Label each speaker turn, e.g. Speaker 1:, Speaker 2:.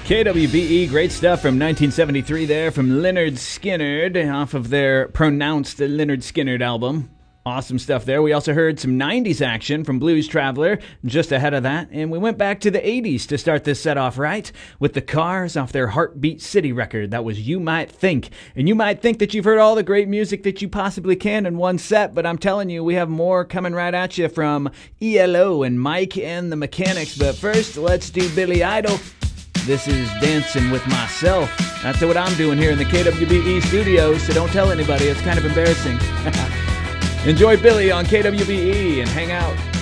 Speaker 1: KWBE, great stuff from 1973 there from Lynyrd Skynyrd off of their pronounced Lynyrd Skynyrd album. Awesome stuff there. We also heard some 90s action from Blues Traveler just ahead of that. And we went back to the 80s to start this set off, right? With the Cars off their Heartbeat City record. That was You Might Think. And you might think that you've heard all the great music that you possibly can in one set, but I'm telling you, we have more coming right at you from ELO and Mike and the Mechanics. But first, let's do Billy Idol. This is Dancing With Myself. That's what I'm doing here in the KWBE studios, so don't tell anybody. It's kind of embarrassing. Enjoy Billy on KWBE and hang out.